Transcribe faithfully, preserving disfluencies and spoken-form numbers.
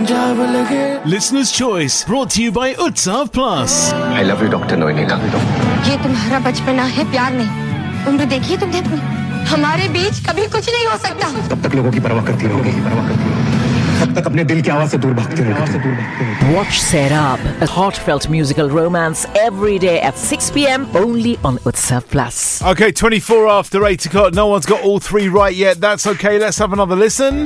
Listener's Choice, brought to you by Utsav Plus. I love you, Doctor Noenika. ये तुम्हारा बचपना है, प्यार नहीं। उम्र देखिए तुमने अपनी। हमारे बीच कभी कुछ नहीं हो सकता। तब तक लोगों की परवाह करती रहोगे, परवाह करती रहोगे। तब तक अपने दिल की आवाज से दूर भागते रहोगे। Watch Serab, a heartfelt musical romance every day at six p.m. only on Utsav Plus. Okay, twenty-four after eight o'clock. No one's got all three right yet. That's okay. Let's have another listen.